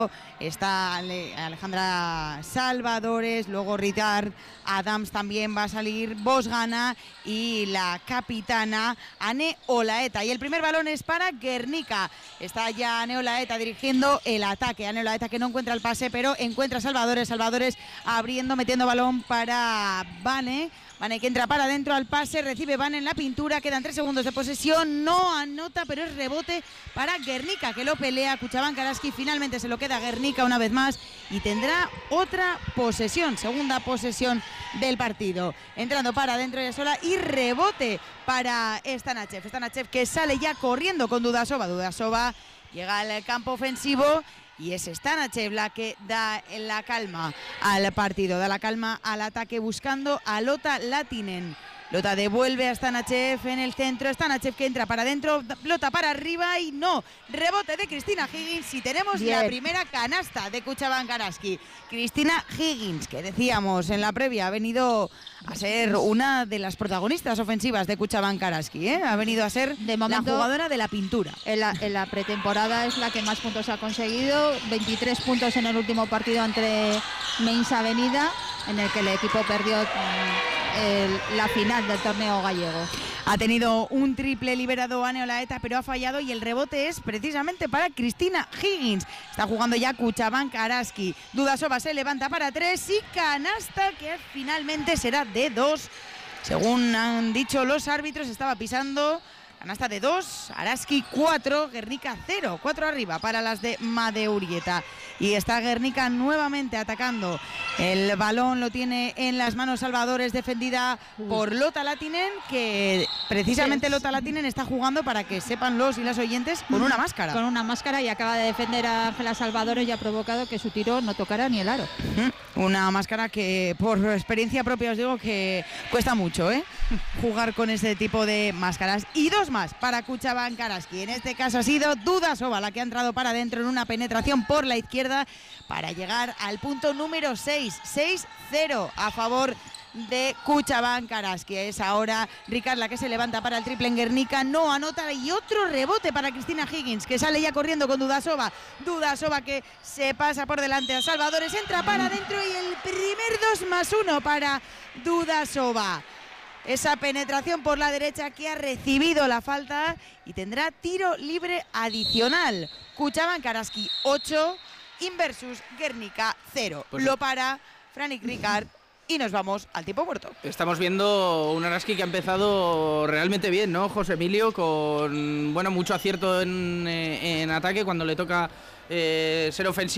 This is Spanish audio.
Está Alejandra Salvadores, luego Ricard Adams también va a salir, Bosgana y la capitana Ane Olaeta. Y el primer balón es para Guernica. Está ya Ane Olaeta dirigiendo el ataque. Ane Olaeta que no encuentra el pase, pero encuentra a Salvadores. Salvadores abriendo, metiendo balón para Vane. Vane que entra para adentro al pase, recibe Vane en la pintura, quedan 3 segundos de posesión, no anota, pero es rebote para Guernica, que lo pelea. Kuchabán Karaski finalmente se lo queda a Guernica una vez más y tendrá otra posesión, segunda posesión del partido. Entrando para adentro ya sola y rebote para Stanachev. Stanachev que sale ya corriendo con Dudasova. Dudasova llega al campo ofensivo. Y es Stanachev la que da la calma al partido, da la calma al ataque buscando a Lotta Lahtinen. Lotta devuelve a Stanachev en el centro, Stanachev que entra para adentro, Lotta para arriba y no, rebote de Cristina Higgins y tenemos la primera canasta de Kuchabán Karaski. Cristina Higgins, que decíamos en la previa, ha venido a ser una de las protagonistas ofensivas de Kuchabán Karaski, ha venido a ser de momento la jugadora de la pintura. En la pretemporada es la que más puntos ha conseguido, 23 puntos en el último partido entre Mainz Avenida, en el que el equipo perdió la final del torneo gallego. Ha tenido un triple liberado Ane Olaeta, pero ha fallado y el rebote es precisamente para Cristina Higgins. Está jugando ya Kuchabán Karaski. Dudasova se levanta para 3 y canasta que finalmente será de 2. Según han dicho los árbitros, estaba pisando. Canasta de 2, Araski 4, Guernica 0, 4 arriba para las de Madeurieta. Y está Guernica nuevamente atacando. El balón lo tiene en las manos Salvadores, defendida por Lotta Lahtinen, que precisamente Lotta Lahtinen está jugando, para que sepan los y las oyentes, con una máscara. Con una máscara, y acaba de defender a Ángela Salvadores y ha provocado que su tiro no tocara ni el aro. Una máscara que por experiencia propia os digo que cuesta mucho, jugar con ese tipo de máscaras. Y 2 más para Kuchabán Karaski. En este caso ha sido Dudasova la que ha entrado para adentro en una penetración por la izquierda para llegar al punto número 6, 6-0 a favor de Kuchabán Karaski. Es ahora Ricard la que se levanta para el triple en Guernica, no anota, y otro rebote para Cristina Higgins, que sale ya corriendo con Dudasova. Dudasova que se pasa por delante a Salvadores, entra para adentro y el primer 2+1 para Dudasova. Esa penetración por la derecha que ha recibido la falta y tendrá tiro libre adicional. Kuchabán Karaski 8, Inversus Guernica 0. Pues lo para Frank Ricard y nos vamos al tiempo muerto. Estamos viendo un Araski que ha empezado realmente bien, ¿no, José Emilio? Con mucho acierto en ataque cuando le toca ser ofensivo.